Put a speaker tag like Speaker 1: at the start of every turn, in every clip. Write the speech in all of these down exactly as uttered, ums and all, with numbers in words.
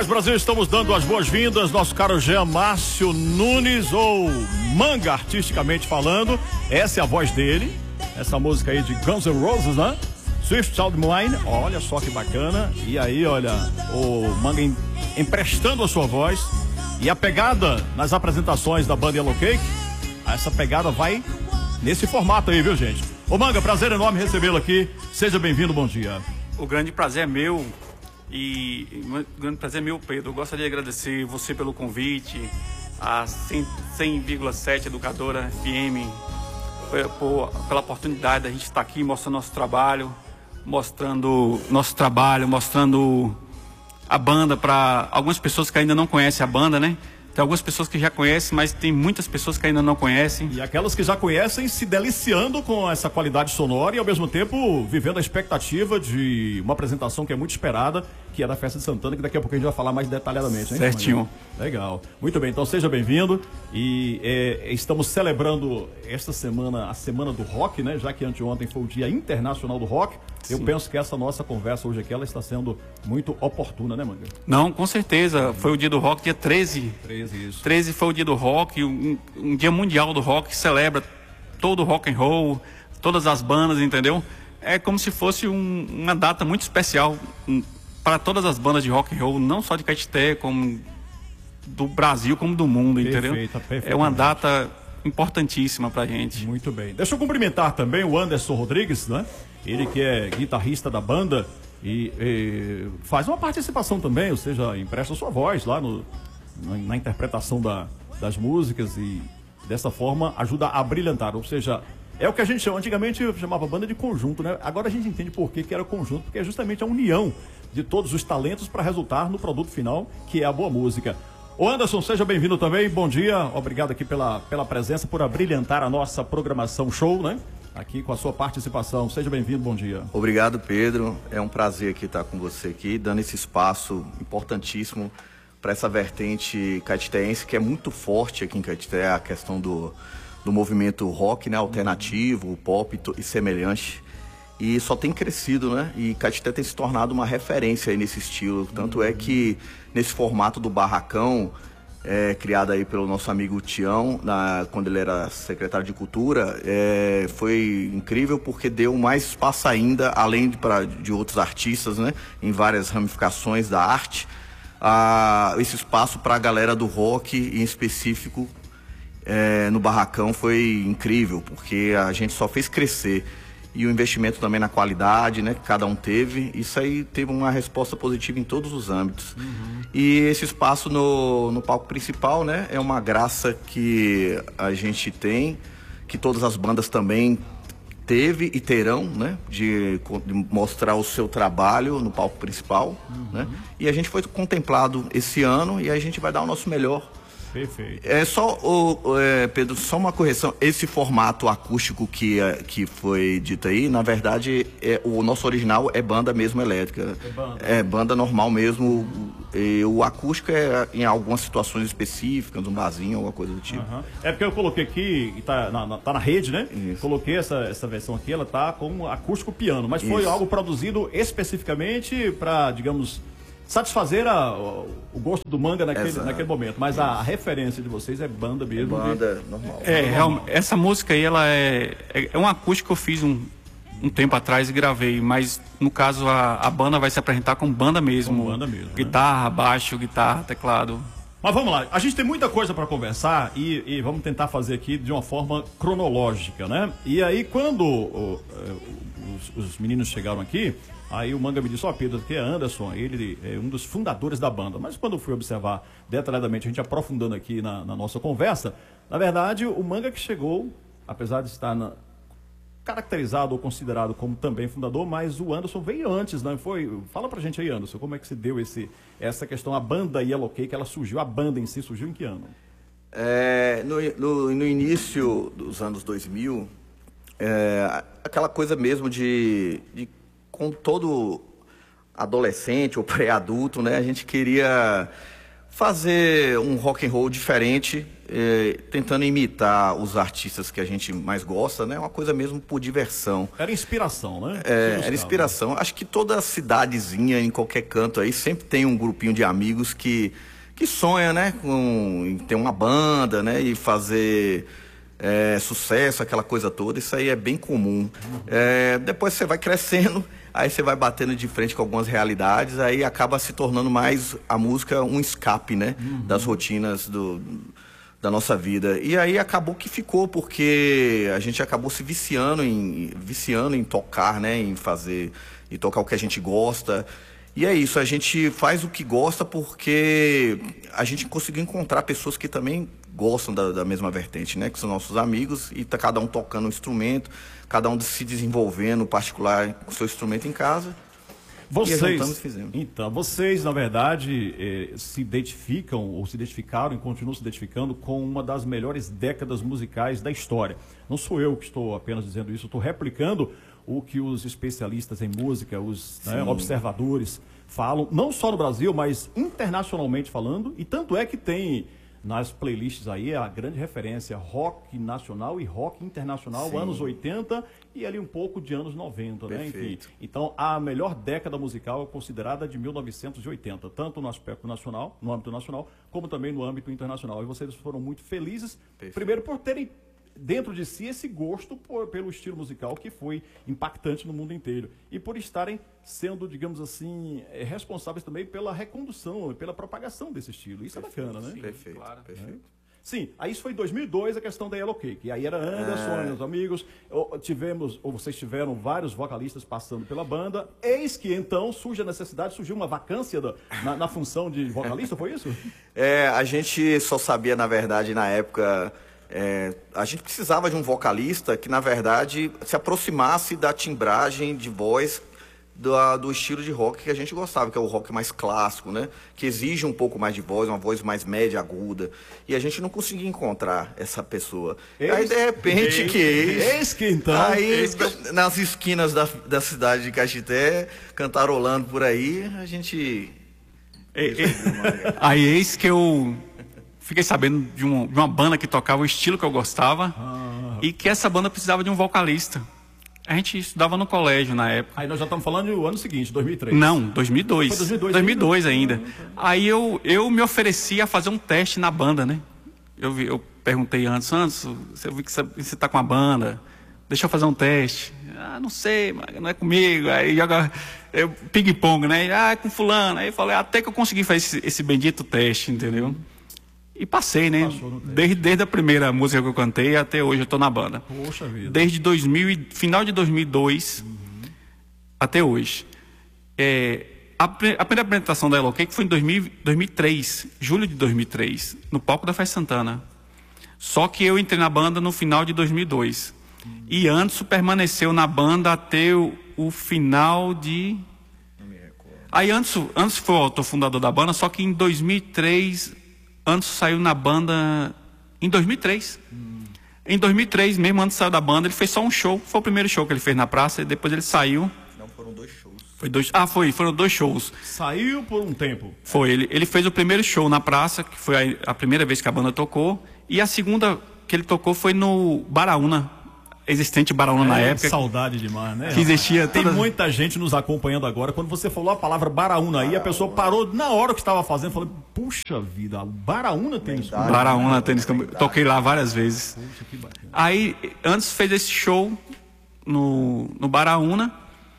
Speaker 1: Goiás, Brasil, estamos dando as boas-vindas, nosso caro Jean Márcio Nunes, ou Manga, artisticamente falando. Essa é a voz dele, essa música aí de Guns N' Roses, né? Swift Child Mine, olha só que bacana. E aí, olha, o Manga em, emprestando a sua voz. E a pegada nas apresentações da banda Yellow Cake, essa pegada vai nesse formato aí, viu, gente? Ô Manga, prazer enorme recebê-lo aqui. Seja bem-vindo, bom dia.
Speaker 2: O grande prazer é meu. E o grande prazer é meu, Pedro. Eu gostaria de agradecer você pelo convite, a cem vírgula sete Educadora F M, por, por, pela oportunidade da gente estar aqui mostrando nosso trabalho, mostrando nosso trabalho, mostrando a banda para algumas pessoas que ainda não conhecem a banda, né? Tem algumas pessoas que já conhecem, mas tem muitas pessoas que ainda não conhecem.
Speaker 1: E aquelas que já conhecem se deliciando com essa qualidade sonora e ao mesmo tempo vivendo a expectativa de uma apresentação que é muito esperada, que é da Festa de Santana, que daqui a pouco a gente vai falar mais detalhadamente, hein?
Speaker 2: Certinho.
Speaker 1: Legal. Muito bem, então seja bem-vindo. E é, estamos celebrando esta semana, a Semana do Rock, né? Já que anteontem foi o Dia Internacional do Rock. Sim. Eu penso que essa nossa conversa hoje aqui, ela está sendo muito oportuna, né, Manga?
Speaker 2: Não, com certeza. Foi o Dia do Rock, dia treze.
Speaker 1: treze, isso.
Speaker 2: treze foi o Dia do Rock, um, um dia mundial do rock, que celebra todo o rock and roll, todas as bandas, entendeu? É como se fosse um, uma data muito especial um, para todas as bandas de rock and roll, não só de Caetité, como do Brasil, como do mundo, entendeu?
Speaker 1: Perfeita, perfeita.
Speaker 2: É uma data importantíssima pra gente.
Speaker 1: Muito bem. Deixa eu cumprimentar também o Anderson Rodrigues, né? Ele que é guitarrista da banda e, e faz uma participação também, ou seja, empresta sua voz lá no, na, na interpretação da, das músicas e dessa forma ajuda a brilhantar, ou seja, é o que a gente chama, antigamente chamava banda de conjunto, né? Agora a gente entende por que que era conjunto, porque é justamente a união de todos os talentos para resultar no produto final, que é a boa música. Ô Anderson, seja bem-vindo também, bom dia, obrigado aqui pela, pela presença, por abrilhantar a nossa programação show, né? Aqui com a sua participação, seja bem-vindo, bom dia.
Speaker 3: Obrigado, Pedro, é um prazer aqui estar com você aqui, dando esse espaço importantíssimo para essa vertente caetitense, que é muito forte aqui em Caetité, a questão do, do movimento rock, né, alternativo, uhum. pop e semelhante. E só tem crescido, né? E Caetité tem se tornado uma referência aí nesse estilo. Tanto uhum. é que nesse formato do barracão, é, criado aí pelo nosso amigo Tião, na, quando ele era secretário de Cultura, é, foi incrível porque deu mais espaço ainda, além de, pra, de outros artistas, né? Em várias ramificações da arte, a, esse espaço para a galera do rock, em específico, é, no barracão foi incrível, porque a gente só fez crescer. E o investimento também na qualidade, né, que cada um teve, isso aí teve uma resposta positiva em todos os âmbitos. Uhum. E esse espaço no, no palco principal, né, é uma graça que a gente tem, que todas as bandas também teve e terão, né, de, de mostrar o seu trabalho no palco principal, uhum. né, e a gente foi contemplado esse ano e a gente vai dar o nosso melhor.
Speaker 1: Perfeito.
Speaker 3: É só, o, é, Pedro, só uma correção. Esse formato acústico que, que foi dito aí, na verdade, é, o nosso original é banda mesmo elétrica. É banda, é banda normal mesmo. E o acústico é em algumas situações específicas, um barzinho, alguma coisa do tipo.
Speaker 1: Uhum. É porque eu coloquei aqui, e tá na, na, tá na rede, né?
Speaker 3: Isso.
Speaker 1: Coloquei essa, essa versão aqui, ela tá com acústico piano, mas foi Isso. algo produzido especificamente para, digamos, satisfazer a, o gosto do Manga naquele, naquele momento, mas a, a referência de vocês é banda mesmo.
Speaker 3: É banda de... normal.
Speaker 2: É, normal. Essa música aí, ela é, é, é um acústico que eu fiz um, um tempo atrás e gravei, mas no caso a, a banda vai se apresentar com banda mesmo.
Speaker 1: Com banda mesmo,
Speaker 2: guitarra,
Speaker 1: né?
Speaker 2: baixo, guitarra, teclado.
Speaker 1: Mas vamos lá, a gente tem muita coisa para conversar e, e vamos tentar fazer aqui de uma forma cronológica, né? E aí quando o, os, os meninos chegaram aqui, aí o Manga me disse, ó, oh, Pedro, que é Anderson, ele é um dos fundadores da banda. Mas quando eu fui observar detalhadamente, a gente aprofundando aqui na, na nossa conversa, na verdade, o Manga que chegou, apesar de estar na, caracterizado ou considerado como também fundador, mas o Anderson veio antes, não foi? Fala pra gente aí, Anderson, como é que se deu esse, essa questão, a banda Yellow Cake, ela surgiu, a banda em si surgiu em que ano?
Speaker 3: É, no, no, no início dos anos dois mil, é, aquela coisa mesmo de... de com todo adolescente ou pré-adulto, né, a gente queria fazer um rock and roll diferente, eh, tentando imitar os artistas que a gente mais gosta, né? Uma coisa mesmo por diversão.
Speaker 1: Era inspiração, né?
Speaker 3: É, era inspiração. Acho que toda cidadezinha, em qualquer canto aí, sempre tem um grupinho de amigos que, que sonha, né? Com, em ter uma banda, né? E fazer é, sucesso, aquela coisa toda. Isso aí é bem comum. É, depois você vai crescendo, aí você vai batendo de frente com algumas realidades, aí acaba se tornando mais a música um escape, né? Uhum. Das rotinas do, da nossa vida. E aí acabou que ficou, porque a gente acabou se viciando em, viciando em tocar, né? Em fazer, em tocar o que a gente gosta. E é isso, a gente faz o que gosta porque a gente conseguiu encontrar pessoas que também gostam da, da mesma vertente, né? Que são nossos amigos, e tá cada um tocando um instrumento, cada um se desenvolvendo particular com o seu instrumento em casa.
Speaker 1: Vocês, então, vocês, na verdade, eh, se identificam, ou se identificaram e continuam se identificando com uma das melhores décadas musicais da história. Não sou eu que estou apenas dizendo isso, estou replicando o que os especialistas em música, os né, observadores falam, não só no Brasil, mas internacionalmente falando, e tanto é que tem nas playlists aí a grande referência rock nacional e rock internacional, sim, anos oitenta e ali um pouco de anos noventa, né? Enfim, então a melhor década musical é considerada de mil novecentos e oitenta, tanto no aspecto nacional, no âmbito nacional, como também no âmbito internacional. E vocês foram muito felizes, perfeito, primeiro por terem dentro de si esse gosto por, pelo estilo musical que foi impactante no mundo inteiro, e por estarem sendo, digamos assim, responsáveis também pela recondução, pela propagação desse estilo. Isso perfeito, é bacana, né?
Speaker 3: Sim, perfeito, claro. Perfeito.
Speaker 1: É. Sim, aí isso foi em dois mil e dois, a questão da Yellow Cake, e aí era Anderson, é... meus amigos, tivemos, ou vocês tiveram vários vocalistas passando pela banda, eis que então surge a necessidade, surgiu uma vacância da, na, na função de vocalista, foi isso?
Speaker 3: É, a gente só sabia, na verdade, na época... É, a gente precisava de um vocalista que, na verdade, se aproximasse da timbragem de voz do, do estilo de rock que a gente gostava, que é o rock mais clássico, né? Que exige um pouco mais de voz, uma voz mais média, aguda. E a gente não conseguia encontrar essa pessoa. Eis, aí, de repente, eis, que...
Speaker 1: Eis que então...
Speaker 3: Aí, eis que... nas esquinas da, da cidade de Caxité, cantarolando por aí, a gente...
Speaker 2: E, e... Aí, eis que eu... Fiquei sabendo de, um, de uma banda que tocava o estilo que eu gostava, ah, e que essa banda precisava de um vocalista. A gente estudava no colégio na época.
Speaker 1: Aí nós já estamos falando do ano seguinte, dois mil e três.
Speaker 2: Não, dois mil e dois. Foi dois mil e dois, dois mil e dois ainda. ainda. Aí eu, eu me ofereci a fazer um teste na banda, né? Eu, vi, eu perguntei antes, antes, eu vi que você está com a banda, deixa eu fazer um teste. Ah, não sei, não é comigo. Aí joga ping-pong, né? Ah, é com fulano. Aí eu falei, até que eu consegui fazer esse, esse bendito teste, entendeu? E passei, né? Desde, desde a primeira música que eu cantei até hoje eu tô na banda.
Speaker 1: Poxa vida.
Speaker 2: Desde dois mil, final de dois mil e dois, uhum, até hoje. É, a, a primeira apresentação da Yellow Cake foi em dois mil, dois mil e três, julho de dois mil e três, no palco da Festa Santana. Só que eu entrei na banda no final de dois mil e dois. Uhum. E Anderson permaneceu na banda até o, o final de... Não me recordo. Aí Anderson, Anderson foi o autor fundador da banda, só que em dois mil e três... Anderson saiu na banda em dois mil e três. Hum. Em dois mil e três, mesmo antes de sair da banda, ele fez só um show. Foi o primeiro show que ele fez na praça, e depois ele saiu.
Speaker 3: Não, foram dois shows.
Speaker 2: Foi dois... Ah, foi, foram dois shows.
Speaker 1: Saiu por um tempo.
Speaker 2: Foi, ele, ele fez o primeiro show na praça, que foi a, a primeira vez que a banda tocou. E a segunda que ele tocou foi no Baraúna. Existente Baraúna é, na época.
Speaker 1: Saudade demais, né?
Speaker 2: Que existia.
Speaker 1: Tem
Speaker 2: toda...
Speaker 1: muita gente nos acompanhando agora. Quando você falou a palavra Baraúna aí, a pessoa parou na hora que estava fazendo, falou: puxa vida, Baraúna Tênis Clube.
Speaker 2: Baraúna Tênis Clube. Toquei lá várias vezes. Puxa, que bacana. Aí, antes fez esse show no, no Baraúna.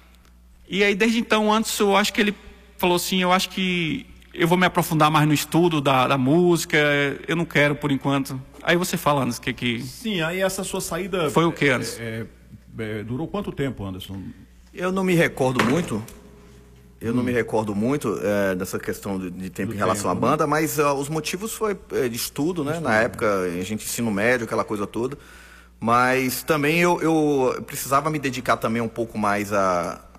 Speaker 2: E aí, desde então, antes, eu acho que ele falou assim: eu acho que eu vou me aprofundar mais no estudo da, da música. Eu não quero por enquanto. Aí você fala, Anderson, que que...
Speaker 1: Sim, aí essa sua saída...
Speaker 2: Foi o que, Anderson?
Speaker 1: É, é, durou quanto tempo, Anderson?
Speaker 3: Eu não me recordo muito. Eu hum. não me recordo muito é, dessa questão de, de tempo Do em relação tempo, à banda, né? Mas uh, os motivos foi é, de estudo, né? Estudo. Na época, a gente ensino médio, aquela coisa toda. Mas também eu, eu precisava me dedicar também um pouco mais à,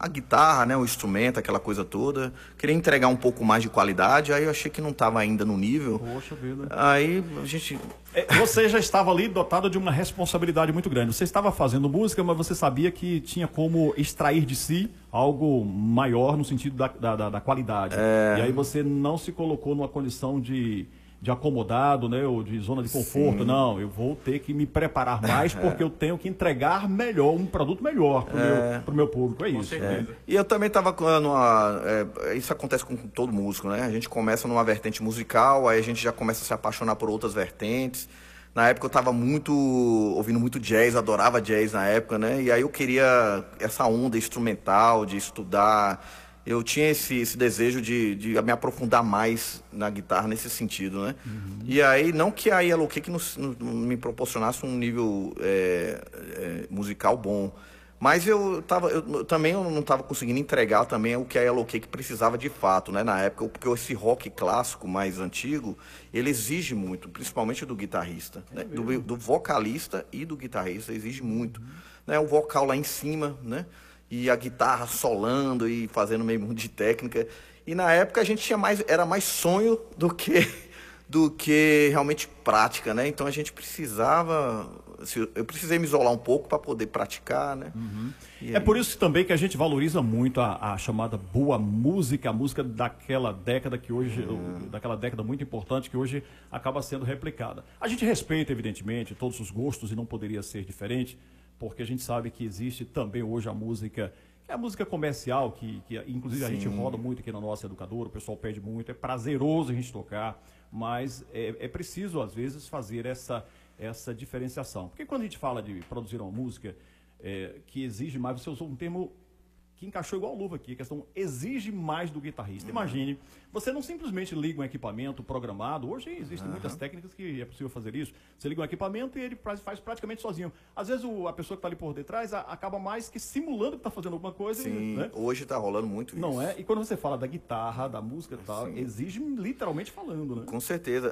Speaker 3: a guitarra, né, o instrumento, aquela coisa toda. Queria entregar um pouco mais de qualidade, aí eu achei que não estava ainda no nível.
Speaker 1: Poxa vida.
Speaker 3: Aí a gente...
Speaker 1: Você já estava ali dotado de uma responsabilidade muito grande. Você estava fazendo música, mas você sabia que tinha como extrair de si algo maior no sentido da, da, da qualidade. É... E aí você não se colocou numa condição de... de acomodado, né, ou de zona de conforto. Sim. Não, eu vou ter que me preparar mais porque é. eu tenho que entregar melhor, um produto melhor para o é. meu, meu público, é
Speaker 2: com
Speaker 1: isso.
Speaker 2: certeza.
Speaker 3: É. E eu também estava numa... É, isso acontece com todo músico, né? A gente começa numa vertente musical, aí a gente já começa a se apaixonar por outras vertentes. Na época eu estava muito, ouvindo muito jazz, adorava jazz na época, né? E aí eu queria essa onda instrumental, de estudar... Eu tinha esse, esse desejo de, de me aprofundar mais na guitarra nesse sentido, né? Uhum. E aí, não que a Yellow Cake não, não me proporcionasse um nível é, é, musical bom, mas eu, tava, eu também eu não estava conseguindo entregar também o que a Yellow Cake precisava de fato, né? Na época, porque esse rock clássico mais antigo, ele exige muito, principalmente do guitarrista, é né? do, do vocalista e do guitarrista, exige muito. Uhum. Né? O vocal lá em cima, né? E a guitarra solando e fazendo meio mundo de técnica. E na época a gente tinha mais, era mais sonho do que, do que realmente prática, né? Então a gente precisava, eu precisei me isolar um pouco para poder praticar, né?
Speaker 1: Uhum. É por isso também que a gente valoriza muito a, a chamada boa música, a música daquela década que hoje, uhum. daquela década muito importante que hoje acaba sendo replicada. A gente respeita, evidentemente, todos os gostos e não poderia ser diferente, porque a gente sabe que existe também hoje a música, que é a música comercial, que, que inclusive Sim. a gente roda muito aqui na nossa educadora, o pessoal pede muito, é prazeroso a gente tocar, mas é, é preciso, às vezes, fazer essa, essa diferenciação. Porque quando a gente fala de produzir uma música é, que exige mais, você usou um termo que encaixou igual luva aqui, a questão exige mais do guitarrista. Uhum. Imagine, você não simplesmente liga um equipamento programado, hoje existem uhum. muitas técnicas que é possível fazer isso, você liga um equipamento e ele faz praticamente sozinho. Às vezes o, a pessoa que está ali por detrás a, acaba mais que simulando que está fazendo alguma coisa.
Speaker 3: Sim,
Speaker 1: né?
Speaker 3: Hoje está rolando muito isso.
Speaker 1: Não é? E quando você fala da guitarra, da música e tal, exige literalmente falando, né?
Speaker 3: Com certeza.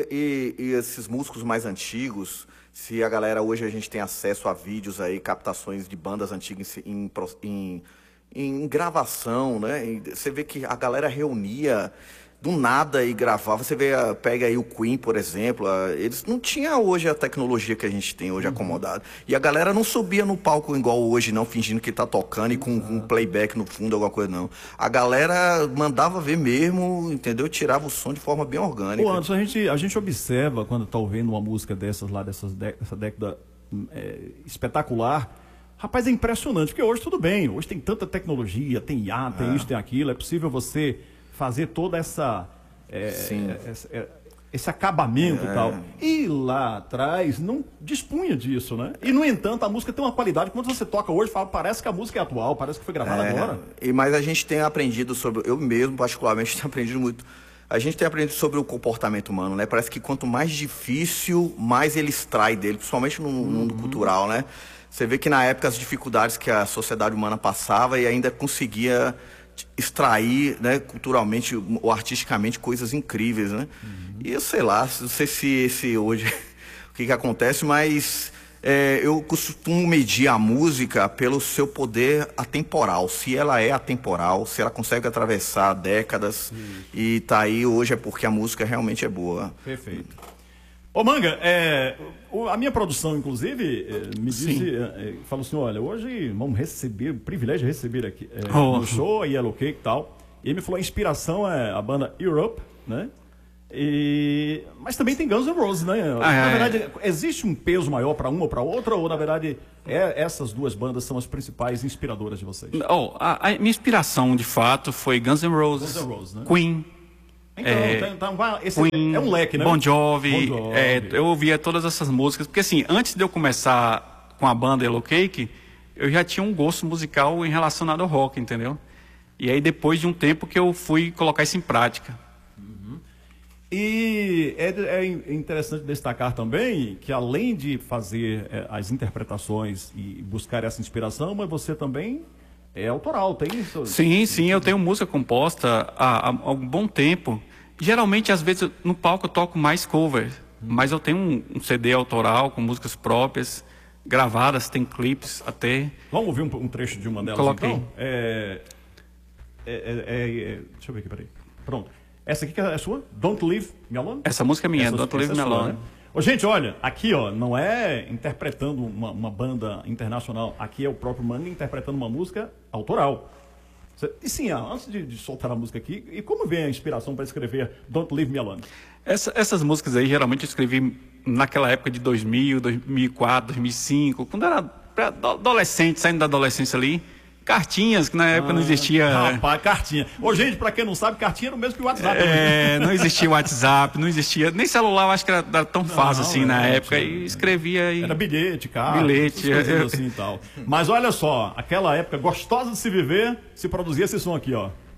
Speaker 3: E, e, e esses músicos mais antigos, se a galera hoje a gente tem acesso a vídeos aí, captações de bandas antigas em, em em gravação, né? E você vê que a galera reunia do nada e gravava. Você vê, pega aí o Queen, por exemplo, eles não tinham hoje a tecnologia que a gente tem hoje uhum. acomodada. E a galera não subia no palco igual hoje, não, fingindo que tá tocando e com um playback no fundo, alguma coisa, não. A galera mandava ver mesmo, entendeu? Tirava o som de forma bem orgânica.
Speaker 1: Ô, Anderson, a gente, a gente observa quando tá ouvindo uma música dessas lá, dessas dessa década é, espetacular. Rapaz, é impressionante, porque hoje tudo bem, hoje tem tanta tecnologia, tem I A, tem é. isso, tem aquilo, é possível você fazer toda essa, é, essa é, esse acabamento é. e tal. E lá atrás não dispunha disso, né? E, no entanto, a música tem uma qualidade, quando você toca hoje, fala, parece que a música é atual, parece que foi gravada
Speaker 3: é.
Speaker 1: agora.
Speaker 3: E, mas a gente tem aprendido sobre, eu mesmo particularmente tenho aprendido muito, a gente tem aprendido sobre o comportamento humano, né? Parece que quanto mais difícil, mais ele extrai dele, principalmente no mundo uhum. cultural, né? Você vê que na época as dificuldades que a sociedade humana passava e ainda conseguia extrair, né, culturalmente ou artisticamente coisas incríveis, né? Uhum. E eu sei lá, não sei se, se hoje o que, que acontece, mas é, eu costumo medir a música pelo seu poder atemporal. Se ela é atemporal, se ela consegue atravessar décadas uhum. e tá aí hoje é porque a música realmente é boa.
Speaker 1: Perfeito. Ô Manga, é, a minha produção, inclusive, me disse, é, falou assim, olha, hoje vamos receber, o privilégio de receber aqui é, oh. no show, a Yellow Cake e tal. E ele me falou, a inspiração é a banda Europe, né? E, mas também tem Guns N' Roses, né? Ah, na é, verdade, é. existe um peso maior para uma ou para outra, ou na verdade é, essas duas bandas são as principais inspiradoras de vocês?
Speaker 2: Oh, a, a minha inspiração, de fato, foi Guns N' Roses, Guns N' Roses né? Queen.
Speaker 1: Então, é, então esse Queen, é um leque, né?
Speaker 2: Bon Jovi, Bon Jovi. É, eu ouvia todas essas músicas, porque assim, antes de eu começar com a banda Yellow Cake, eu já tinha um gosto musical relacionado ao rock, entendeu? E aí depois de um tempo que eu fui colocar isso em prática.
Speaker 1: Uhum. E é, é interessante destacar também que além de fazer é, as interpretações e buscar essa inspiração, mas você também é autoral, tem isso?
Speaker 2: Sim, sim, eu tenho música composta há, há um bom tempo. Geralmente, às vezes, no palco eu toco mais covers, hum. mas eu tenho um, um C D autoral com músicas próprias, gravadas, tem clipes até.
Speaker 1: Vamos ouvir um, um trecho de uma delas,
Speaker 2: Coloquei.
Speaker 1: então? É, é, é, é, deixa eu ver aqui, peraí. Pronto. Essa aqui que é a sua? Don't Leave Me Alone?
Speaker 2: Essa música é minha,
Speaker 1: Essa,
Speaker 2: Don't Leave
Speaker 1: essa
Speaker 2: Me
Speaker 1: é sua,
Speaker 2: Alone.
Speaker 1: né? Ô, gente, olha, aqui, ó, não é interpretando uma, uma banda internacional. Aqui é o próprio Manga interpretando uma música autoral. Cê, e sim, ó, antes de, de soltar a música aqui, e como vem a inspiração para escrever Don't Leave Me Alone?
Speaker 2: Essa, essas músicas aí, geralmente, eu escrevi naquela época de dois mil, dois mil e quatro, dois mil e cinco, quando era adolescente, saindo da adolescência ali. Cartinhas, que na época ah, não existia...
Speaker 1: Rapaz, cartinha. Ô, gente, pra quem não sabe, cartinha era o mesmo que o WhatsApp.
Speaker 2: É, não existia WhatsApp, não existia... Nem celular eu acho que era, era tão não, fácil assim na é, época. E escrevia aí...
Speaker 1: Era bilhete, carro,
Speaker 2: bilhete,
Speaker 1: é, assim e tal. Mas olha só, aquela época gostosa de se viver, se produzia esse som aqui, ó.